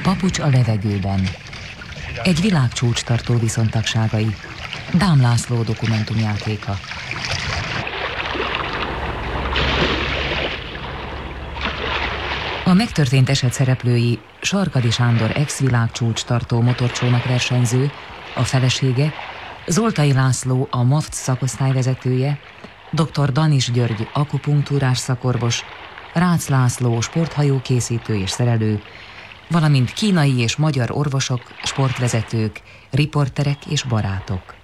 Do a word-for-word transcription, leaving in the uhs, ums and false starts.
Papucs a levegőben. Egy világcsúcs tartó viszontagságai. Dám László dokumentumjátéka. A megtörtént eset szereplői Sarkadi Sándor ex-világcsúcs tartó motorcsónak versenyző, a felesége, Zoltai László a MAFC szakosztályvezetője, dr. Danis György akupunktúrás szakorvos, Rácz László sporthajókészítő és szerelő, valamint kínai és magyar orvosok, sportvezetők, riporterek és barátok.